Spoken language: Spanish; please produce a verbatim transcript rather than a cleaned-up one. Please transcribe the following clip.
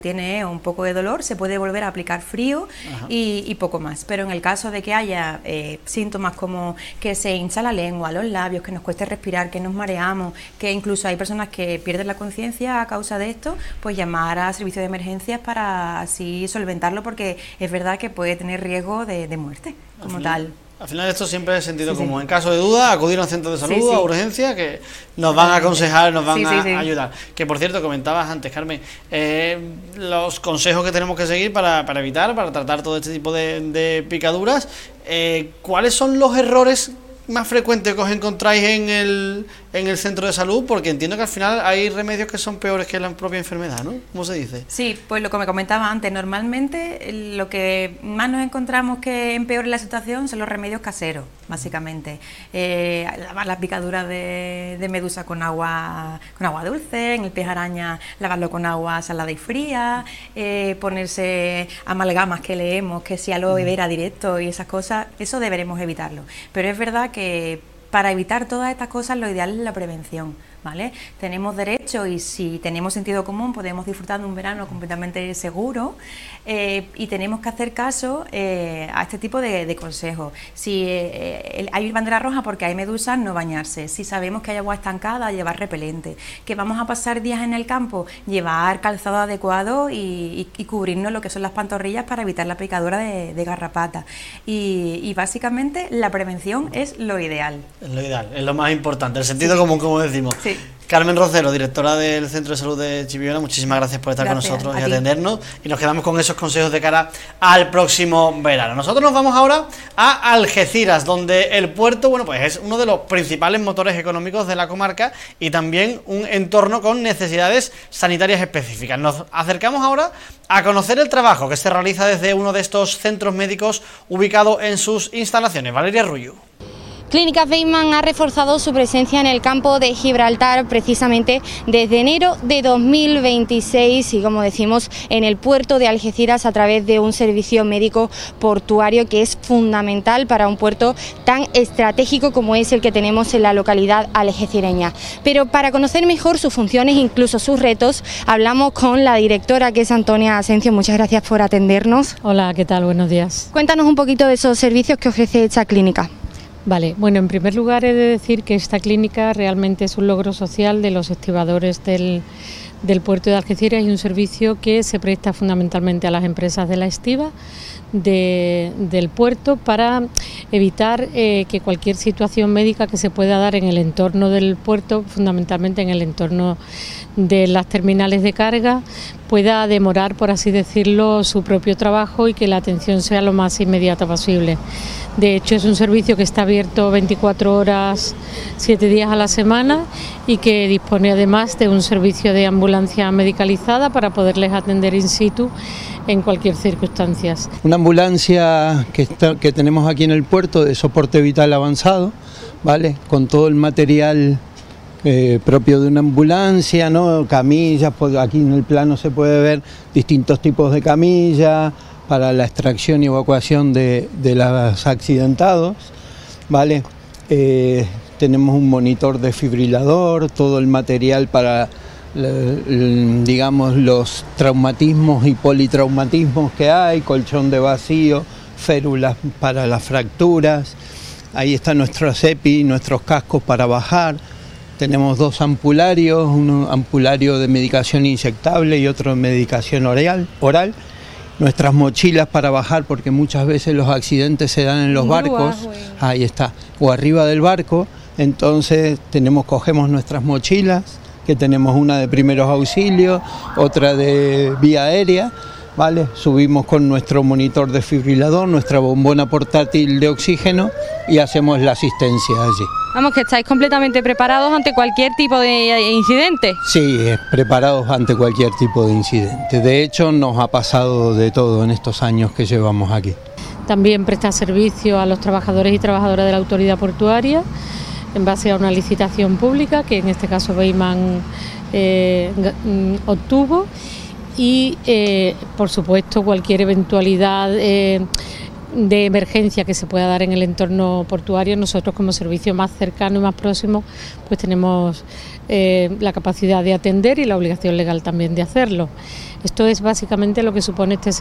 tiene un poco de dolor, se puede volver a aplicar frío y, y poco más. Pero en el caso de que haya eh, síntomas como que se hincha la lengua, los labios, que nos cueste respirar, que nos mareamos, que incluso hay personas que pierden la conciencia a causa de esto, pues llamar a servicio de emergencias para así solventarlo, porque es verdad que puede tener riesgo de, de muerte como tal. Al final esto siempre es sentido sí, común. sí. En caso de duda, acudir a un centro de salud, sí, sí. a urgencia, que nos van a aconsejar, nos van sí, a sí, sí. ayudar. Que por cierto, comentabas antes, Carmen, eh, los consejos que tenemos que seguir para, para evitar, para tratar todo este tipo de, de picaduras. Eh, ¿Cuáles son los errores más frecuentes que os encontráis en el, en el centro de salud? Porque entiendo que al final hay remedios que son peores que la propia enfermedad, ¿no? ¿Cómo se dice? Sí, pues lo que me comentaba antes, normalmente lo que más nos encontramos que empeora la situación son los remedios caseros, básicamente. Eh, lavar las picaduras de, de medusa con agua, con agua dulce, en el pez araña lavarlo con agua salada y fría, eh, ponerse amalgamas que leemos, que si aloe vera directo y esas cosas, eso deberemos evitarlo. Pero es verdad que que para evitar todas estas cosas lo ideal es la prevención, ¿vale? Tenemos derecho y si tenemos sentido común podemos disfrutar de un verano completamente seguro eh, y tenemos que hacer caso eh, a este tipo de, de consejos. Si eh, hay bandera roja porque hay medusas, no bañarse. Si sabemos que hay agua estancada, llevar repelente. Que vamos a pasar días en el campo, llevar calzado adecuado y, y, y cubrirnos lo que son las pantorrillas para evitar la picadura de, de garrapata. Y, y básicamente la prevención es lo ideal. Es lo ideal, es lo más importante, el sentido sí. común, como decimos. Sí. Carmen Rocero, directora del Centro de Salud de Chipiona, muchísimas gracias por estar gracias, con nosotros y ti. atendernos, y nos quedamos con esos consejos de cara al próximo verano. Nosotros nos vamos ahora a Algeciras, donde el puerto, bueno, pues es uno de los principales motores económicos de la comarca y también un entorno con necesidades sanitarias específicas. Nos acercamos ahora a conocer el trabajo que se realiza desde uno de estos centros médicos ubicado en sus instalaciones. Valeria Rullo. Clínicas Bateman ha reforzado su presencia en el campo de Gibraltar precisamente desde enero de dos mil veintiséis y, como decimos, en el puerto de Algeciras a través de un servicio médico portuario que es fundamental para un puerto tan estratégico como es el que tenemos en la localidad algecireña. Pero para conocer mejor sus funciones, incluso sus retos, hablamos con la directora, que es Antonia Asencio. Muchas gracias por atendernos. Hola, ¿qué tal? Buenos días. Cuéntanos un poquito de esos servicios que ofrece esta clínica. Vale, bueno, en primer lugar he de decir que esta clínica realmente es un logro social de los estibadores del, del puerto de Algeciras y un servicio que se presta fundamentalmente a las empresas de la estiba de, del puerto para evitar eh, que cualquier situación médica que se pueda dar en el entorno del puerto, fundamentalmente en el entorno de las terminales de carga, pueda demorar, por así decirlo, su propio trabajo y que la atención sea lo más inmediata posible. De hecho, es un servicio que está abierto veinticuatro horas, siete días a la semana y que dispone además de un servicio de ambulancia medicalizada para poderles atender in situ en cualquier circunstancia. Una ambulancia que, está, que tenemos aquí en el puerto de soporte vital avanzado, ¿vale? Con todo el material eh, propio de una ambulancia, ¿no? Camillas, aquí en el plano se puede ver distintos tipos de camillas para la extracción y evacuación de, de los accidentados, ¿vale? Eh, tenemos un monitor desfibrilador, todo el material para, digamos, los traumatismos y politraumatismos que hay, colchón de vacío, férulas para las fracturas, ahí está nuestro C E P I, nuestros cascos para bajar, tenemos dos ampularios, un ampulario de medicación inyectable y otro de medicación oral, oral. Nuestras mochilas para bajar, porque muchas veces los accidentes se dan en los barcos, ahí está, o arriba del barco, entonces tenemos, cogemos nuestras mochilas, que tenemos una de primeros auxilios, otra de vía aérea, ¿vale? Subimos con nuestro monitor desfibrilador, nuestra bombona portátil de oxígeno y hacemos la asistencia allí. Vamos, que estáis completamente preparados ante cualquier tipo de incidente. Sí, preparados ante cualquier tipo de incidente. De hecho, nos ha pasado de todo en estos años que llevamos aquí. También presta servicio a los trabajadores y trabajadoras de la autoridad portuaria en base a una licitación pública que en este caso Bateman eh, obtuvo y, eh, por supuesto, cualquier eventualidad eh, de emergencia que se pueda dar en el entorno portuario, nosotros como servicio más cercano y más próximo, pues tenemos eh, la capacidad de atender y la obligación legal también de hacerlo. Esto es básicamente lo que supone este servicio.